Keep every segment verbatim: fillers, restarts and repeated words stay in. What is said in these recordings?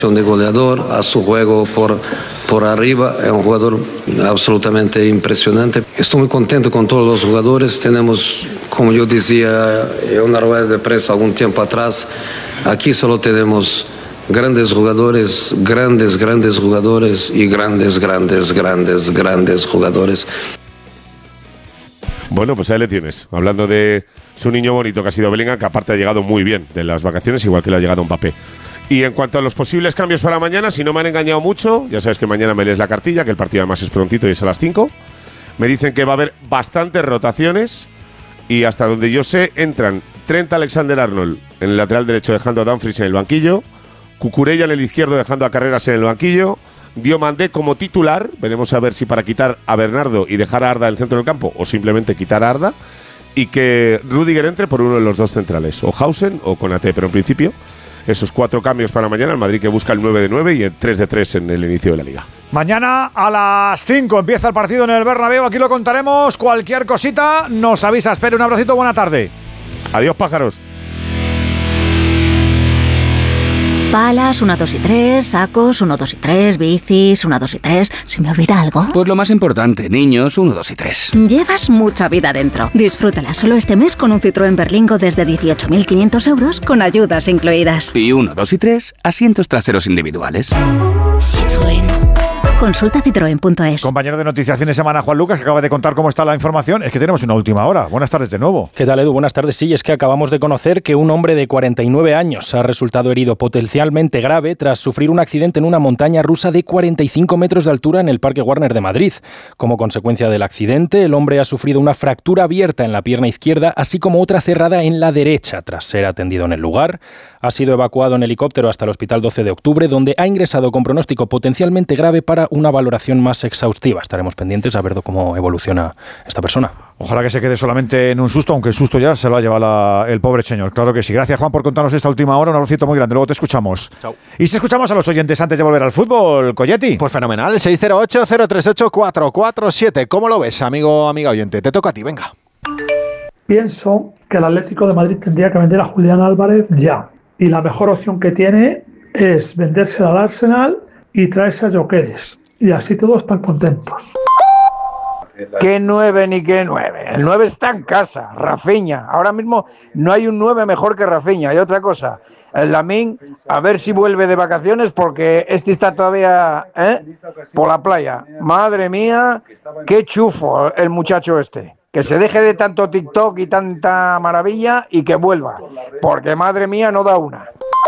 de goleador, a su juego por, por arriba, es un jugador absolutamente impresionante. Estoy muy contento con todos los jugadores. Tenemos, como yo decía en una rueda de prensa algún tiempo atrás, aquí solo tenemos grandes jugadores, grandes, grandes jugadores y grandes, grandes, grandes, grandes jugadores. Bueno, pues ahí le tienes, hablando de su niño bonito que ha sido Bellingham, que aparte ha llegado muy bien de las vacaciones, igual que le ha llegado Mbappé. Y en cuanto a los posibles cambios para mañana, si no me han engañado mucho, ya sabes que mañana me lees la cartilla, que el partido además es prontito y es a las cinco. Me dicen que va a haber bastantes rotaciones y hasta donde yo sé entran Trent Alexander-Arnold en el lateral derecho dejando a Dumfries en el banquillo, Cucurella en el izquierdo dejando a Carreras en el banquillo, Diomandé como titular, veremos a ver si para quitar a Bernardo y dejar a Arda en el centro del campo o simplemente quitar a Arda, y que Rüdiger entre por uno de los dos centrales, o Hausen o Konaté, pero en principio esos cuatro cambios para mañana. El Madrid que busca el nueve de nueve y el tres de tres en el inicio de la Liga. Mañana a las cinco empieza el partido en el Bernabéu. Aquí lo contaremos. Cualquier cosita nos avisa. Espera, un abracito, buena tarde. Adiós, pájaros. Palas, uno, dos y tres, sacos, uno, dos y tres, bicis, uno, dos y tres. ¿Se me olvida algo? Pues lo más importante, niños, uno, dos y tres. Llevas mucha vida dentro. Disfrútala solo este mes con un Citroën Berlingo desde dieciocho mil quinientos euros con ayudas incluidas. Y uno, dos y tres, asientos traseros individuales. Citroën. Consulta citroen punto es. Compañero de Noticias Fin de Semana, Juan Lucas, que acaba de contar cómo está la información. Es que tenemos una última hora. Buenas tardes de nuevo. ¿Qué tal, Edu? Buenas tardes. Sí, es que acabamos de conocer que un hombre de cuarenta y nueve años ha resultado herido potencialmente grave tras sufrir un accidente en una montaña rusa de cuarenta y cinco metros de altura en el Parque Warner de Madrid. Como consecuencia del accidente, el hombre ha sufrido una fractura abierta en la pierna izquierda, así como otra cerrada en la derecha. Tras ser atendido en el lugar, ha sido evacuado en helicóptero hasta el Hospital doce de octubre, donde ha ingresado con pronóstico potencialmente grave para una valoración más exhaustiva. Estaremos pendientes a ver cómo evoluciona esta persona. Ojalá que se quede solamente en un susto, aunque el susto ya se lo ha llevado la, el pobre señor. Claro que sí. Gracias, Juan, por contarnos esta última hora. Un abracito muy grande. Luego te escuchamos. Chao. Y si escuchamos a los oyentes antes de volver al fútbol, Colletti. Pues fenomenal. seis cero ocho, cero tres ocho, cuatro cuatro siete. ¿Cómo lo ves, amigo, amiga oyente? Te toca a ti, venga. Pienso que el Atlético de Madrid tendría que vender a Julián Álvarez ya. Y la mejor opción que tiene es vendérsela al Arsenal y traerse a Gyökeres. Y así todos están contentos. ¿Qué nueve ni qué nueve? El nueve está en casa, Rafinha. Ahora mismo no hay un nueve mejor que Rafinha. Y otra cosa, el Lamine, a ver si vuelve de vacaciones porque este está todavía ¿eh? por la playa. Madre mía, qué chufo el muchacho este. Que se deje de tanto TikTok y tanta maravilla y que vuelva. Porque madre mía no da una.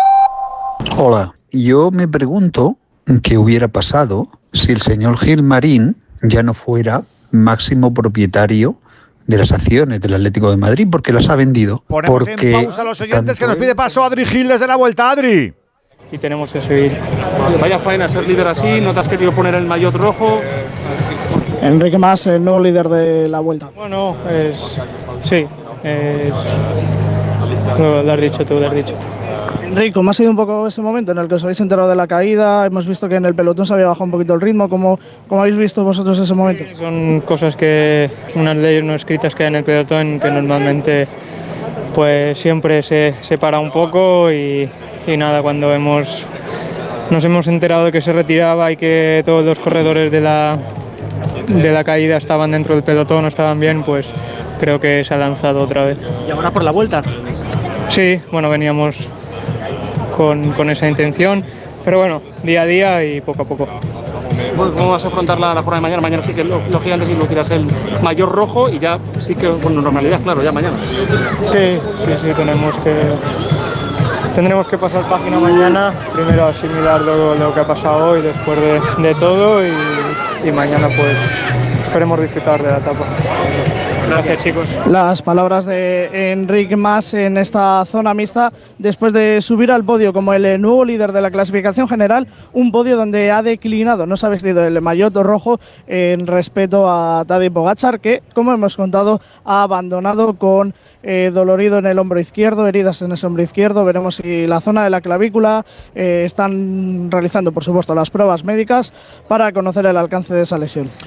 Hola, yo me pregunto qué hubiera pasado si el señor Gilmarín ya no fuera máximo propietario de las acciones del Atlético de Madrid, porque las ha vendido. Ponemos porque en pausa a los oyentes que nos pide paso Adri Gil desde la vuelta. Adri. Y tenemos que seguir. Vaya faena ser líder así, no te has querido poner el maillot rojo. Enrique Mas, el nuevo líder de la vuelta. Bueno, es, sí, es, lo, lo has dicho tú, lo has dicho tú. Enrique, ¿cómo ha sido un poco ese momento en el que os habéis enterado de la caída? Hemos visto que en el pelotón se había bajado un poquito el ritmo. ¿Cómo, cómo habéis visto vosotros ese momento? Sí, son cosas que, unas leyes no escritas que hay en el pelotón que normalmente pues siempre se, se para un poco y, y nada, cuando hemos, nos hemos enterado de que se retiraba y que todos los corredores de la, de la caída estaban dentro del pelotón o estaban bien, pues creo que se ha lanzado otra vez. ¿Y ahora por la vuelta? Sí, bueno, veníamos Con, con esa intención, pero bueno, día a día y poco a poco. ¿Cómo vas a afrontar la, la jornada de mañana? Mañana sí que los gigantes lucirás el mayor rojo y ya sí que, bueno, normalidad, claro, ya mañana. Sí, sí, sí, tenemos que, tendremos que pasar página mañana, primero asimilar lo, lo que ha pasado hoy después de, de todo y, y mañana pues esperemos disfrutar de la etapa. Gracias, chicos. Las palabras de Enrique Mas en esta zona mixta después de subir al podio como el nuevo líder de la clasificación general, un podio donde ha declinado, no se ha vestido el maillot rojo en respeto a Tadej Pogačar, que, como hemos contado, ha abandonado con eh, dolorido en el hombro izquierdo, heridas en ese hombro izquierdo. Veremos si la zona de la clavícula eh, están realizando, por supuesto, las pruebas médicas para conocer el alcance de esa lesión.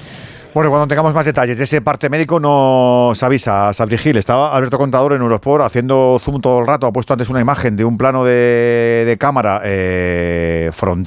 Bueno, cuando tengamos más detalles de ese parte médico nos avisa Sabri Gil. Estaba Alberto Contador en Eurosport haciendo zoom todo el rato. Ha puesto antes una imagen de un plano de, de cámara eh, frontal